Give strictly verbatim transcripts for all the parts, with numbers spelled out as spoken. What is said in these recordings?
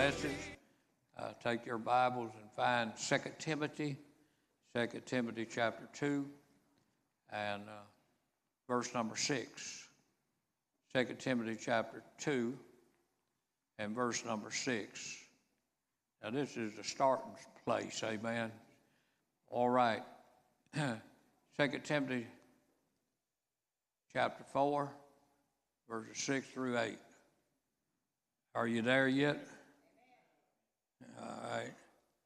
message. Uh, take your Bibles and find Second Timothy, Second Timothy chapter two, and uh, verse number six. Second Timothy chapter two and verse number six. Now this is the starting place, amen. All right. Second Timothy chapter four, verses six through eight. Are you there yet? All right.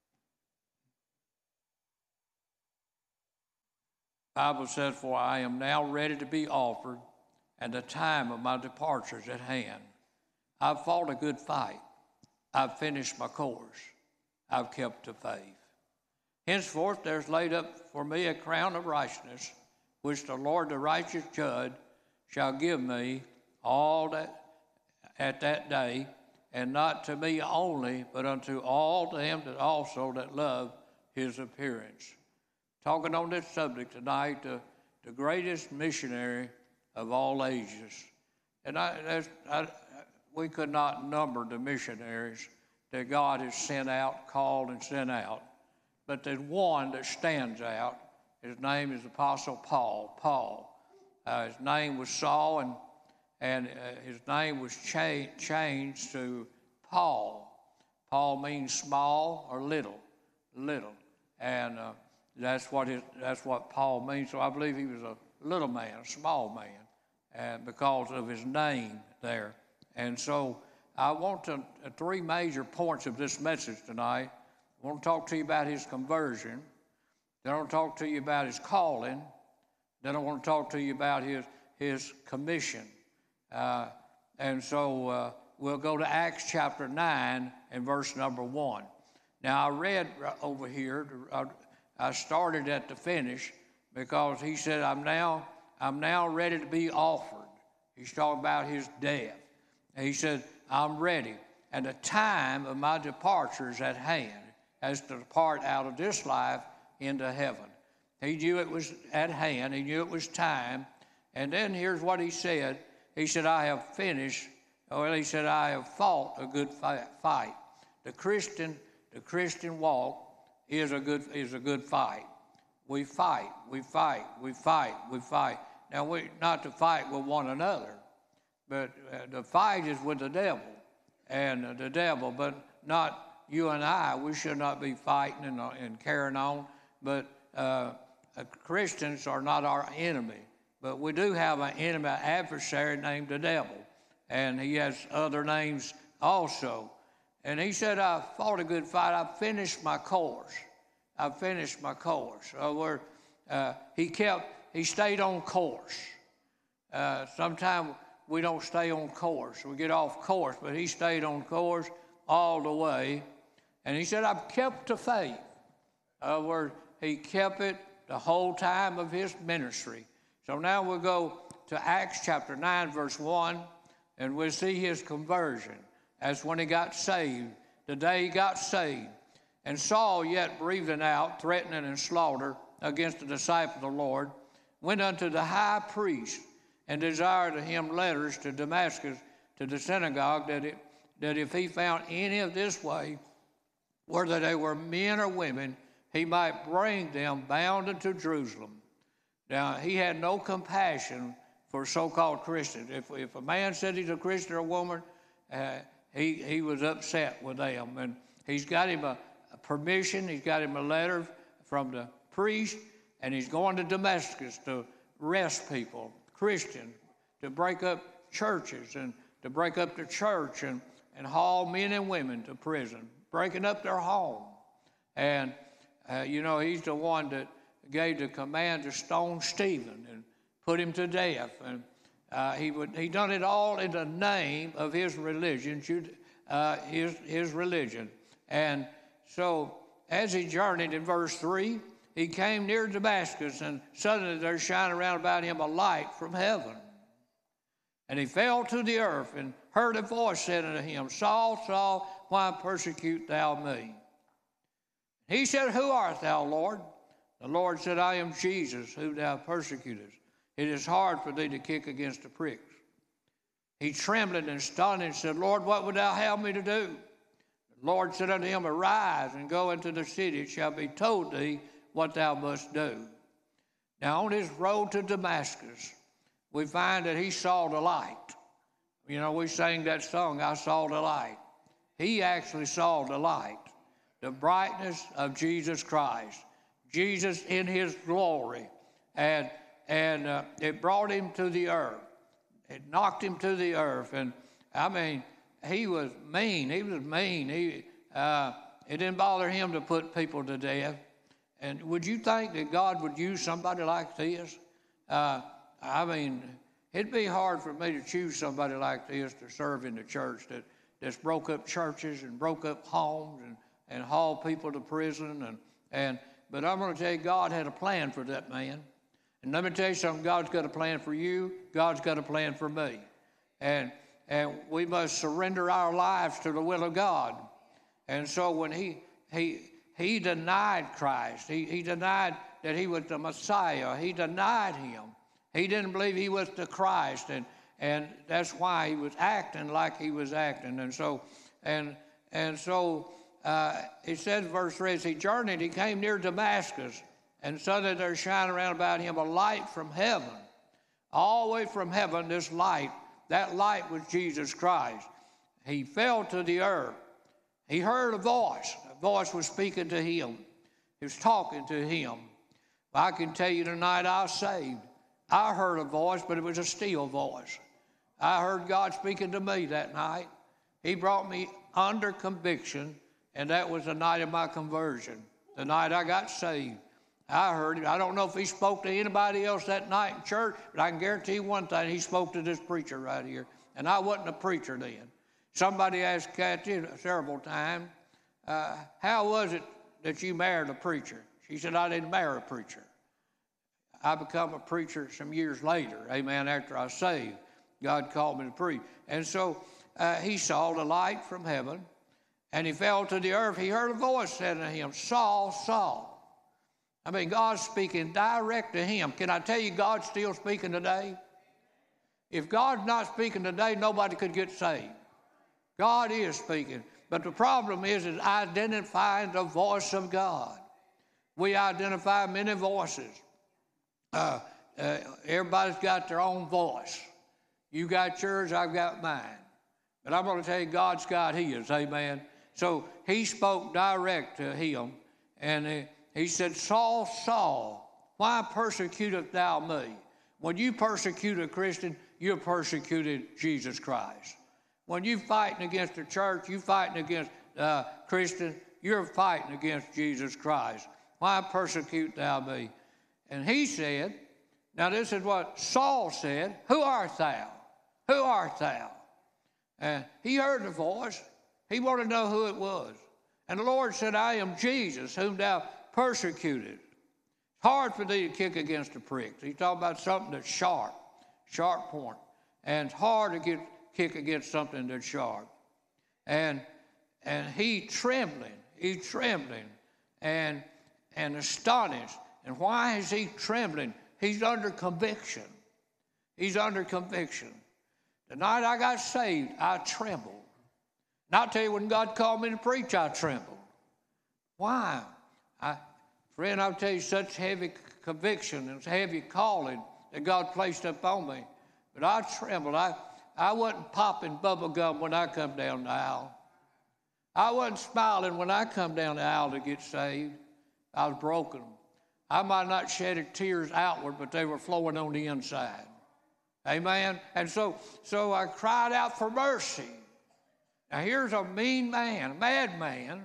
Bible says, "For I am now ready to be offered, and the time of my departure is at hand. I've fought a good fight. I've finished my course. I've kept the faith. Henceforth there's laid up for me a crown of righteousness, which the Lord, the righteous judge, shall give me all that at that day, and not to me only, but unto all them that also that love his appearance." Talking on this subject tonight, the, the greatest missionary of all ages. And I, that's, I, we could not number the missionaries that God has sent out, called and sent out. But there's one that stands out. His name is Apostle Paul. Paul. Uh, his name was Saul, and and uh, his name was cha- changed to Paul. Paul means small or little, little, and uh, that's what his, that's what Paul means. So I believe he was a little man, a small man, and because of his name there. And so I want to uh, three major points of this message tonight. I want to talk to you about his conversion. Then I want to talk to you about his calling. Then I want to talk to you about his his commission. Uh, and so uh, we'll go to Acts chapter nine and verse number one. Now I read over here. I, I started at the finish because he said, "I'm now I'm now ready to be offered." He's talking about his death. And he said, "I'm ready, and the time of my departure is at hand, as to depart out of this life into heaven." He knew it was at hand. He knew it was time. And then here's what he said. He said, "I have finished," well, he said, "I have fought a good fight." The Christian, the Christian walk is a good is a good fight. We fight, we fight, we fight, we fight. Now, we not to fight with one another, but uh, the fight is with the devil, and uh, the devil, but not you and I. We should not be fighting and, uh, and carrying on. But uh, uh, Christians are not our enemy. But we do have an enemy, an adversary named the devil. And he has other names also. And he said, "I fought a good fight. I finished my course. I finished my course." So we're, uh, he kept, he stayed on course. Uh, sometimes we don't stay on course. We get off course. But he stayed on course all the way. And he said, "I've kept the faith." Uh, where he kept it the whole time of his ministry. So now we'll go to Acts chapter nine, verse one, and we'll see his conversion. That's when he got saved, the day he got saved. "And Saul, yet breathing out, threatening and slaughter against the disciple of the Lord, went unto the high priest and desired of him letters to Damascus, to the synagogue, that, it, that if he found any of this way, whether they were men or women, he might bring them bound unto Jerusalem." Now, he had no compassion for so-called Christians. If, if a man said he's a Christian or a woman, uh, he, he was upset with them. And he's got him a, a permission, he's got him a letter from the priest, and he's going to Damascus to arrest people, Christians, to break up churches and to break up the church and, and haul men and women to prison, breaking up their home. And, uh, you know, he's the one that gave the command to stone Stephen and put him to death. And uh, he would he done it all in the name of his religion, uh, his, his religion. And so as he journeyed in verse three, he came near Damascus, and suddenly there shined around about him a light from heaven. And he fell to the earth and heard a voice said unto him, "Saul, Saul, why persecute thou me?" He said, "Who art thou, Lord?" The Lord said, "I am Jesus, whom thou persecutest. It is hard for thee to kick against the pricks." He trembled and stunned and said, "Lord, what would thou have me to do?" The Lord said unto him, Arise and go into the city. It shall be told thee what thou must do. Now on his road to Damascus, we find that he saw the light. You know, we sang that song, I saw the light. He actually saw the light, the brightness of Jesus Christ, Jesus in his glory. And, and uh, it brought him to the earth. It knocked him to the earth. And I mean, he was mean. He was mean. He, uh, it didn't bother him to put people to death. And would you think that God would use somebody like this? Uh, I mean, it'd be hard for me to choose somebody like this to serve in the church that that's broke up churches and broke up homes and, and hauled people to prison. And, and But I'm going to tell you, God had a plan for that man. And let me tell you something, God's got a plan for you. God's got a plan for me. And, and we must surrender our lives to the will of God. And so when he, he, he denied Christ, he, he denied that he was the Messiah. He denied him. He didn't believe he was the Christ. And, and that's why he was acting like he was acting. And so, and, and so uh, it says in verse three, as he journeyed, he came near Damascus. And suddenly there shined around about him a light from heaven. All the way from heaven, this light, that light was Jesus Christ. He fell to the earth. He heard a voice. A voice was speaking to him. He was talking to him. I can tell you tonight I was saved. I heard a voice, but it was a still voice. I heard God speaking to me that night. He brought me under conviction, and that was the night of my conversion, the night I got saved. I heard him. I don't know if he spoke to anybody else that night in church, but I can guarantee you one thing, he spoke to this preacher right here. And I wasn't a preacher then. Somebody asked Kathy several times, uh, how was it that you married a preacher? She said, I didn't marry a preacher. I become a preacher some years later, amen, after I was saved. God called me to preach. And so uh, he saw the light from heaven, and he fell to the earth. He heard a voice saying to him, Saul, Saul. I mean, God's speaking direct to him. Can I tell you, God's still speaking today? If God's not speaking today, nobody could get saved. God is speaking. But the problem is, is identifying the voice of God. We identify many voices. Uh, uh, everybody's got their own voice. You got yours, I've got mine. But I'm going to tell you, God's got his, amen. So he spoke direct to him, and uh, he said, Saul, Saul, why persecutest thou me? When you persecute a Christian, you're persecuted Jesus Christ. When you're fighting against the church, you're fighting against uh, Christians, you're fighting against Jesus Christ. Why persecute thou me? And he said, now this is what Saul said, who art thou? Who art thou? And he heard the voice. He wanted to know who it was. And the Lord said, I am Jesus, whom thou persecuted. It's hard for thee to kick against the pricks. He's talking about something that's sharp, sharp point. And it's hard to get, kick against something that's sharp. And, and he trembling, he's trembling and, and astonished. And why is he trembling? He's under conviction. He's under conviction. The night I got saved, I trembled. And I'll tell you, when God called me to preach, I trembled. Why? I, friend, I'll tell you, such heavy conviction and heavy calling that God placed upon me. But I trembled. I, I wasn't popping bubble gum when I come down the aisle. I wasn't smiling when I come down the aisle to get saved. I was broken. I might not shed tears outward, but they were flowing on the inside. Amen? And so, so I cried out for mercy. Now here's a mean man, a mad man,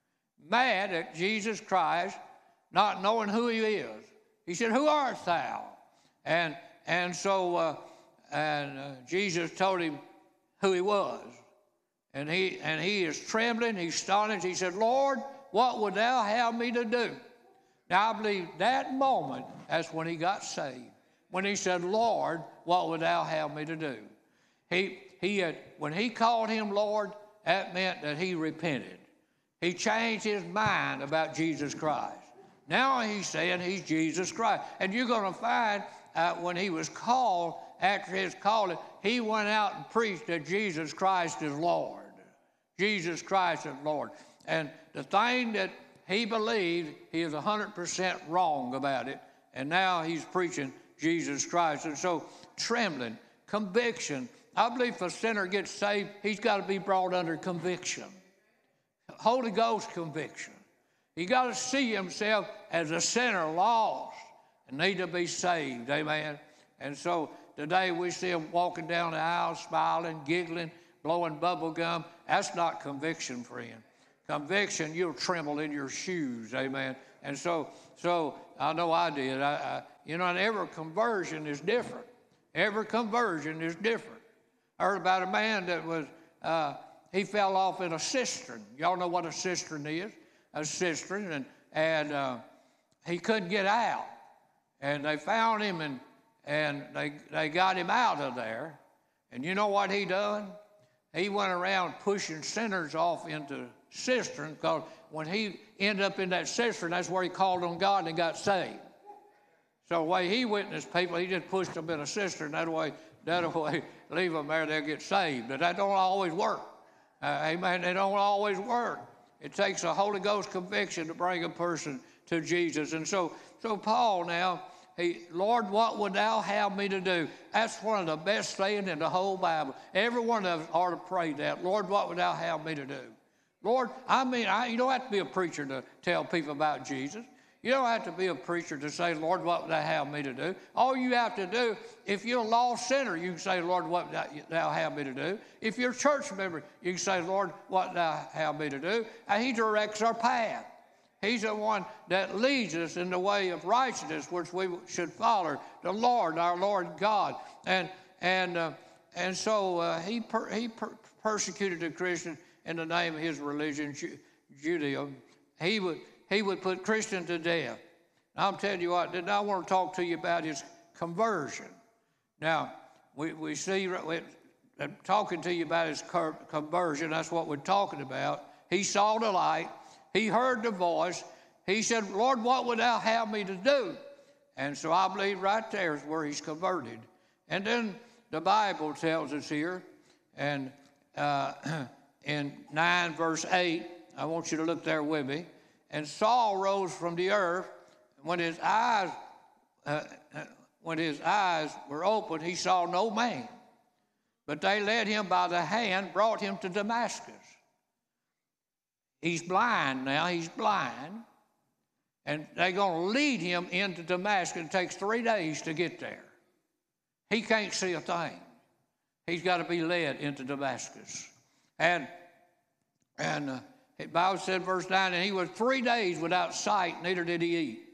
mad at Jesus Christ, not knowing who he is. He said, who art thou? And, and so uh, and uh, Jesus told him who he was. And he, and he is trembling, he's astonished. He said, Lord, what would thou have me to do? Now, I believe that moment, that's when he got saved. When he said, Lord, what would thou have me to do? He, he had, when he called him Lord, that meant that he repented. He changed his mind about Jesus Christ. Now he's saying he's Jesus Christ. And you're going to find uh, when he was called, after his calling, he went out and preached that Jesus Christ is Lord. Jesus Christ as Lord. And the thing that he believed, he was one hundred percent wrong about it. And now he's preaching Jesus Christ. And so trembling, conviction. I believe if a sinner gets saved, he's got to be brought under conviction. Holy Ghost conviction. He got to see himself as a sinner lost and need to be saved. Amen. And so today we see him walking down the aisle, smiling, giggling, blowing bubble gum. That's not conviction, friend. Conviction, you'll tremble in your shoes. Amen. And so, so I know I did. I, I, you know, and every conversion is different. Every conversion is different. I heard about a man that was, uh, he fell off in a cistern. Y'all know what a cistern is? A cistern, and, and uh, he couldn't get out. And they found him, and, and they, they got him out of there. And you know what he done? He went around pushing sinners off into cistern, because when he ended up in that cistern, that's where he called on God and got saved. So the way he witnessed people, he just pushed them in a cistern. That way, that way, leave them there, they'll get saved. But that don't always work. Uh, amen. It don't always work. It takes a Holy Ghost conviction to bring a person to Jesus. And so, so Paul now, he, Lord, what would thou have me to do? That's one of the best sayings in the whole Bible. Every one of us ought to pray that. Lord, what would thou have me to do? Lord, I mean, I, you don't have to be a preacher to tell people about Jesus. You don't have to be a preacher to say, Lord, what would thou have me to do? All you have to do, if you're a lost sinner, you can say, Lord, what would thou have me to do? If you're a church member, you can say, Lord, what would thou have me to do? And he directs our path. He's the one that leads us in the way of righteousness, which we should follow, the Lord, our Lord God. And and uh, and so uh, he per, he per, persecuted the Christians in the name of his religion, Ju- Judaism. He would he would put Christians to death. Now, I'm telling you what, I want to talk to you about his conversion. Now, we we see we, I'm talking to you about his conversion. That's what we're talking about. He saw the light. He heard the voice. He said, Lord, what would thou have me to do? And so I believe right there is where he's converted. And then the Bible tells us here, and uh, in nine verse eight, I want you to look there with me. And Saul rose from the earth. When his eyes, uh, when his eyes were opened, he saw no man. But they led him by the hand, brought him to Damascus. He's blind now, he's blind. And they're going to lead him into Damascus. It takes three days to get there. He can't see a thing. He's got to be led into Damascus. And, and uh, the Bible said, verse nine, and he was three days without sight, neither did he eat.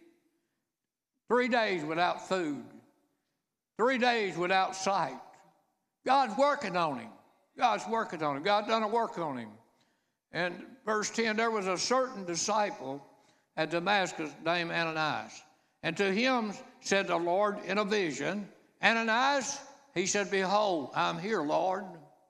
Three days without food. Three days without sight. God's working on him. God's working on him. God done a work on him. And verse ten, there was a certain disciple at Damascus named Ananias. And to him said the Lord in a vision, Ananias, he said, behold, I'm here, Lord.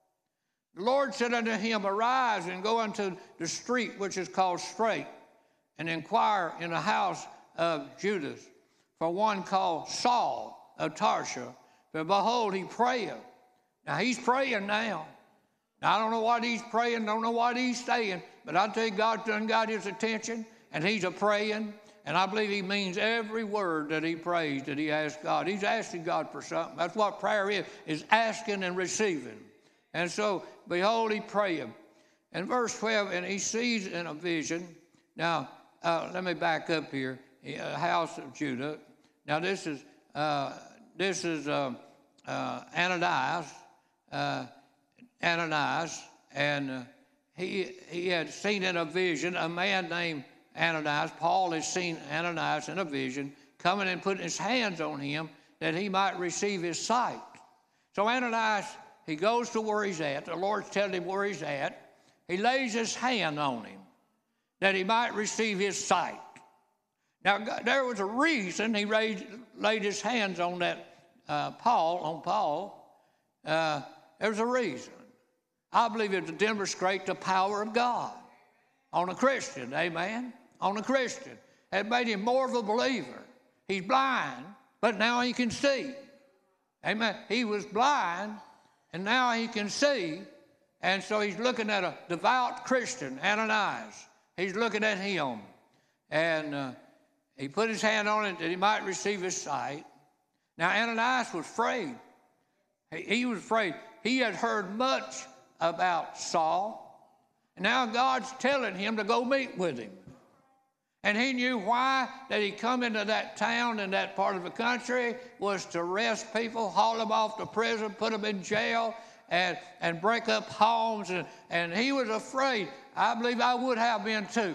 The Lord said unto him, arise and go unto the street which is called Straight, and inquire in the house of Judas for one called Saul of Tarsus. But behold, he prayeth. Now he's praying now. Now, I don't know what he's praying, don't know what he's saying, but I tell you, God's done got his attention, and he's a praying, and I believe he means every word that he prays, that he asks God. He's asking God for something. That's what prayer is, is asking and receiving. And so, behold, he praying. And verse twelve, and he sees in a vision. Now, uh, let me back up here. A house of Judah. Now, this is, uh, this is uh, uh, Ananias, uh, Ananias, and uh, he he had seen in a vision a man named Ananias. Paul has seen Ananias in a vision coming and putting his hands on him that he might receive his sight. So Ananias, he goes to where he's at. The Lord's telling him where he's at. He lays his hand on him that he might receive his sight. Now, there was a reason he raised, laid his hands on that uh, Paul, on Paul. Uh, there was a reason. I believe it to demonstrate the power of God on a Christian, amen? On a Christian. It made him more of a believer. He's blind, but now he can see. Amen. He was blind, and now he can see. And so he's looking at a devout Christian, Ananias. He's looking at him. And uh, he put his hand on it that he might receive his sight. Now, Ananias was afraid. He, he was afraid. He had heard much about Saul. And now God's telling him to go meet with him. And he knew why that he come into that town in that part of the country was to arrest people, haul them off to prison, put them in jail, and, and break up homes. And, and he was afraid. I believe I would have been too.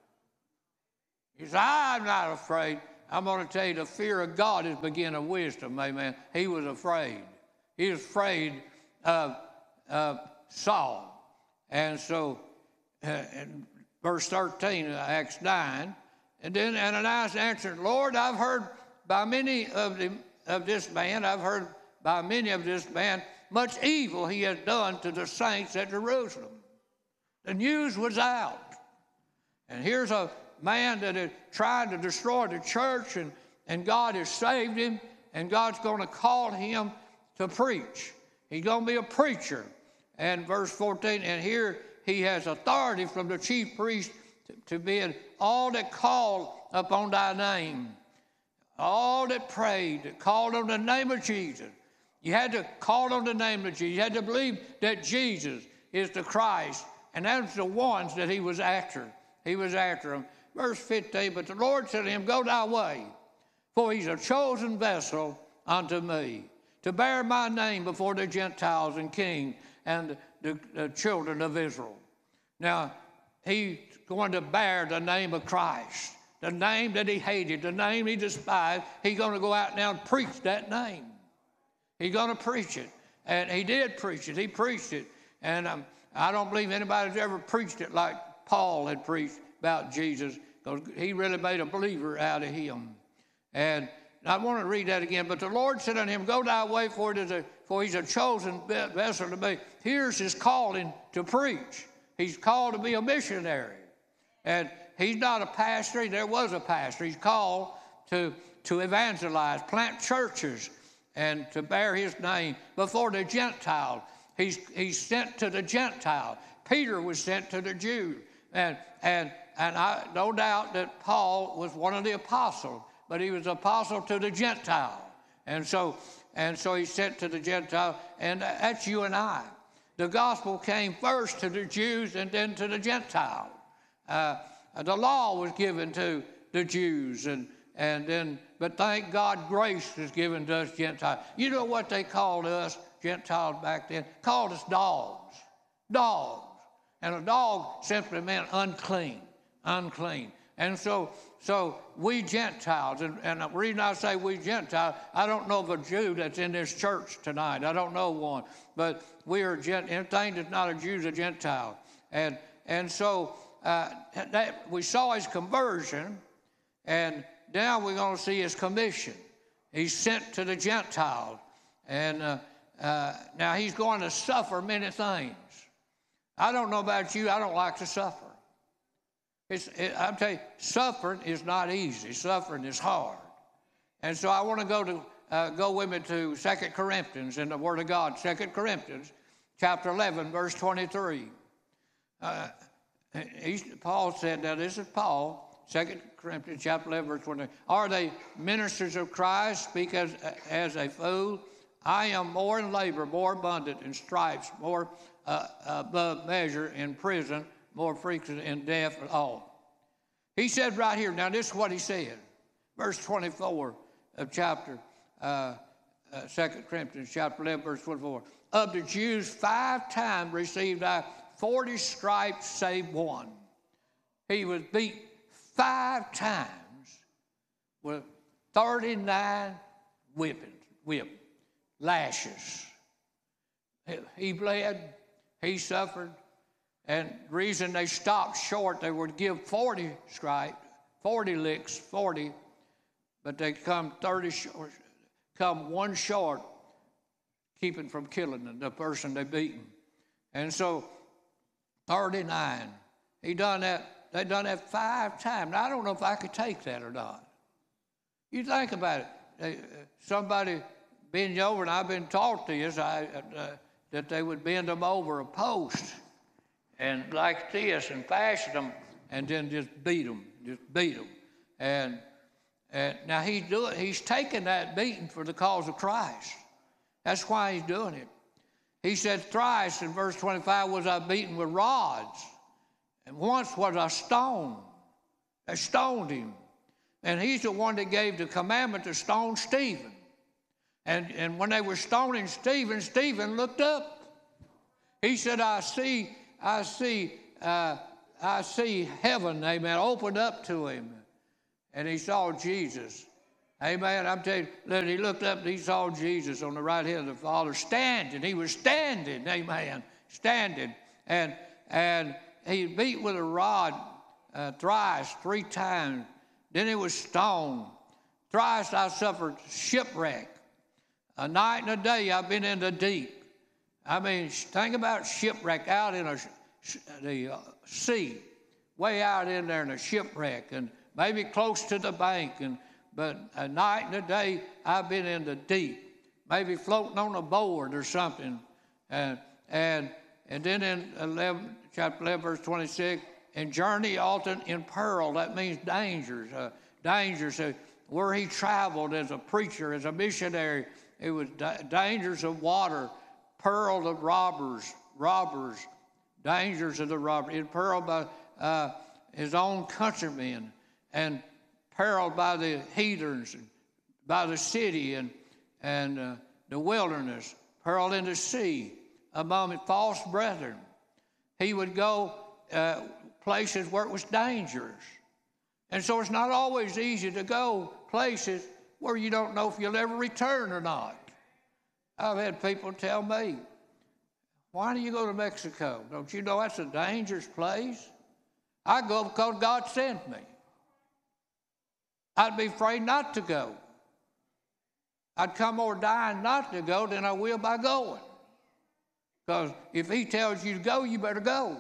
He said, I'm not afraid. I'm going to tell you, the fear of God is the beginning of wisdom, amen. He was afraid. He was afraid of, of Saul. And so, uh, in verse thirteen, Acts nine, and then Ananias answered, Lord, I've heard by many of, the, of this man, I've heard by many of this man, much evil he has done to the saints at Jerusalem. The news was out. And here's a man that had tried to destroy the church, and, and God has saved him, and God's going to call him to preach. He's going to be a preacher. And verse fourteen, and here he has authority from the chief priest to, to bid all that call upon thy name, all that prayed, that called on the name of Jesus. You had to call on the name of Jesus. You had to believe that Jesus is the Christ, and that's the ones that he was after. He was after them. Verse fifteen, but the Lord said to him, go thy way, for he's a chosen vessel unto me, to bear my name before the Gentiles and kings and the, the children of Israel. Now, he's going to bear the name of Christ, the name that he hated, the name he despised. He's going to go out now and preach that name. He's going to preach it. And he did preach it. He preached it. And um, I don't believe anybody's ever preached it like Paul had preached about Jesus, because he really made a believer out of him. And I want to read that again. But the Lord said unto him, go thy way, for, it is a, for he's a chosen vessel to me. Here's his calling to preach. He's called to be a missionary. And he's not a pastor. There was a pastor. He's called to, to evangelize, plant churches, and to bear his name before the Gentiles. He's, he's sent to the Gentiles. Peter was sent to the Jews. And, and, and I no doubt that Paul was one of the apostles, but he was apostle to the Gentile. And so, and so he sent to the Gentile, and that's you and I. The gospel came first to the Jews and then to the Gentiles. Uh, the law was given to the Jews, and, and then, but thank God grace is given to us Gentiles. You know what they called us Gentiles back then? Called us dogs. Dogs. And a dog simply meant unclean, unclean. And so, so we Gentiles, and, and the reason I say we Gentiles, I don't know of a Jew that's in this church tonight. I don't know one. But we are, Gent- anything that's not a Jew is a Gentile. And, and so uh, that, we saw his conversion, and now we're going to see his commission. He's sent to the Gentiles. And uh, uh, now he's going to suffer many things. I don't know about you. I don't like to suffer. It's, it, I'll tell you, suffering is not easy. Suffering is hard. And so I want to go to uh, go with me to Second Corinthians in the Word of God. Second Corinthians chapter eleven, verse twenty-three. Uh, he, Paul said, now this is Paul, Second Corinthians chapter eleven, verse twenty-three. Are they ministers of Christ? Speak as, as a fool. I am more in labor, more abundant in stripes, more uh, above measure in prison, more frequent in death and all. He said right here, now this is what he said, verse twenty-four of chapter, uh, uh, Second Corinthians chapter eleven, verse twenty-four. Of the Jews, five times received I forty stripes save one. He was beat five times with thirty-nine whippings, whip, lashes. He bled, he suffered. And the reason they stopped short, they would give forty stripes, forty licks, forty, but they come thirty short, come one short, keeping from killing the person they beaten. And so thirty-nine, he done that, they done that five times. Now, I don't know if I could take that or not. You think about it. They, uh, somebody been over, and I've been taught this, I, uh, that they would bend them over a post and like this and fasten them and then just beat them, just beat them. And, and now he's doing, he's taking that beating for the cause of Christ. That's why he's doing it. He said thrice in verse twenty-five was I beaten with rods, and once was I stoned. They stoned him. And he's the one that gave the commandment to stone Stephen. And, and when they were stoning Stephen, Stephen looked up. He said, I see, I see, uh, I see heaven, amen, opened up to him. And he saw Jesus. Amen. I'm telling you, that he looked up and he saw Jesus on the right hand of the Father standing. He was standing, amen, standing. And, and he beat with a rod uh, thrice, three times. Then he was stoned. Thrice I suffered shipwreck. A night and a day I've been in the deep. I mean, think about shipwreck out in a, the uh, sea, way out in there in a shipwreck, and maybe close to the bank. And but a night and a day I've been in the deep, maybe floating on a board or something. And and and then in eleven, chapter eleven, verse twenty-six, and journey often in peril. That means dangers, uh, dangers. Uh, where he traveled as a preacher, as a missionary, it was da- dangers of water, peril of robbers, robbers, dangers of the robber, in peril by uh, his own countrymen, and peril by the heathens, and by the city and and uh, the wilderness, peril in the sea, among false brethren. He would go uh, places where it was dangerous. And so it's not always easy to go places where you don't know if you'll ever return or not. I've had people tell me, why do you go to Mexico? Don't you know that's a dangerous place? I go because God sent me. I'd be afraid not to go. I'd come more dying not to go than I will by going. Because if he tells you to go, you better go.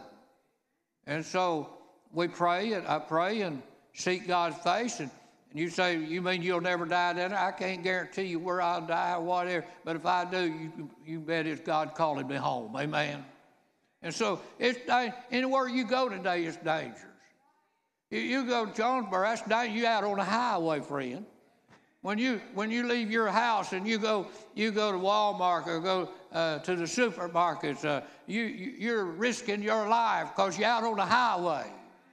And so we pray, and I pray and seek God's face. And, and you say, you mean you'll never die then? I can't guarantee you where I'll die or whatever. But if I do, you, you bet it's God calling me home. Amen. And so it's anywhere you go today, it's dangerous. You, you go to Jonesboro, that's dangerous. You out on the highway, friend. When you when you leave your house and you go you go to Walmart or go uh, to the supermarkets, uh, you, you you're risking your life because you're out on the highway.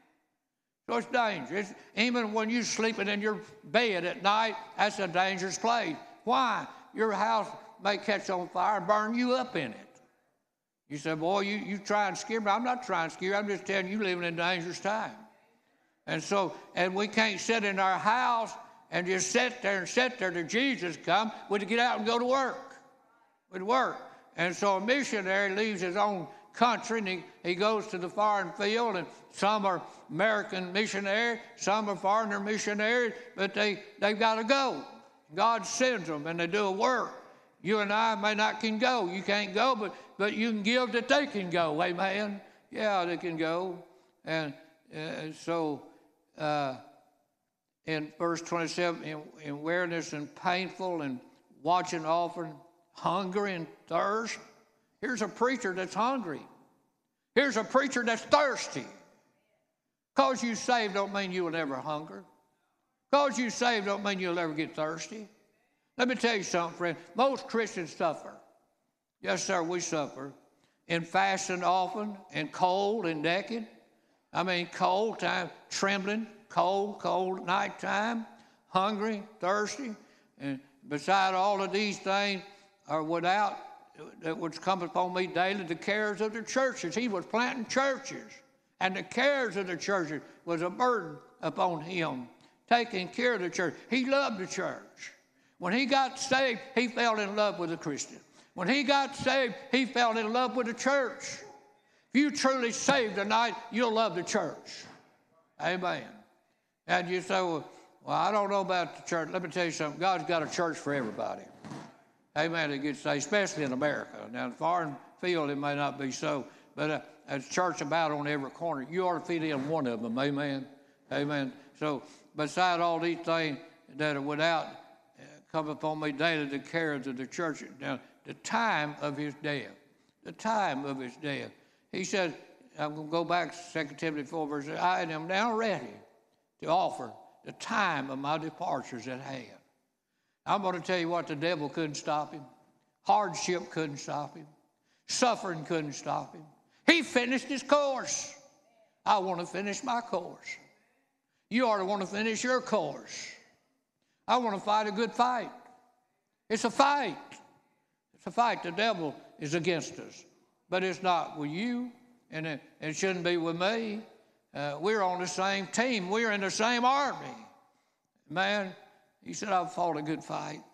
So it's dangerous. It's, even when you're sleeping in your bed at night, that's a dangerous place. Why? Your house may catch on fire and burn you up in it. You say, boy, you you try and scare me. I'm not trying to scare you. I'm just telling you, you're living in dangerous time. And so, and we can't sit in our house and just sit there and sit there till Jesus come. We'd get out and go to work. We'd work. And so a missionary leaves his own country and he, he goes to the foreign field, and some are American missionaries, some are foreigner missionaries, but they, they've got to go. God sends them and they do a work. You and I may not can go. You can't go, but, but you can give that they can go. Amen? Yeah, they can go. And uh, so... Uh, in verse twenty-seven, in, in weariness and painful and watching often, hungry and thirst. Here's a preacher that's hungry. Here's a preacher that's thirsty. Because you saved don't mean you will never hunger. Because you saved don't mean you'll ever get thirsty. Let me tell you something, friend. Most Christians suffer. Yes, sir, we suffer. In fasting often, and cold and naked. I mean, cold time, trembling, cold, cold nighttime, hungry, thirsty. And beside all of these things are without, that which cometh upon me daily, the cares of the churches. He was planting churches, and the cares of the churches was a burden upon him, taking care of the church. He loved the church. When he got saved, he fell in love with a Christian. When he got saved, he fell in love with the church. If you truly saved tonight, you'll love the church. Amen. And you say, well, well, I don't know about the church. Let me tell you something. God's got a church for everybody. Amen. It gets saved, especially in America. Now, in the foreign field, it may not be so, but uh, there's church about on every corner. You ought to fit in one of them. Amen. Amen. So, beside all these things that are without, uh, come upon me daily the cares of the church. Now, the time of his death. the time of his death. He said, I'm going to go back to Second Timothy four, verse eight, I am now ready to offer the time of my departures at hand. I'm going to tell you what, the devil couldn't stop him. Hardship couldn't stop him. Suffering couldn't stop him. He finished his course. I want to finish my course. You ought to want to finish your course. I want to fight a good fight. It's a fight. It's a fight. The devil is against us. But it's not with you, and it, it shouldn't be with me. Uh, we're on the same team. We're in the same army. Man, he said, I've fought a good fight.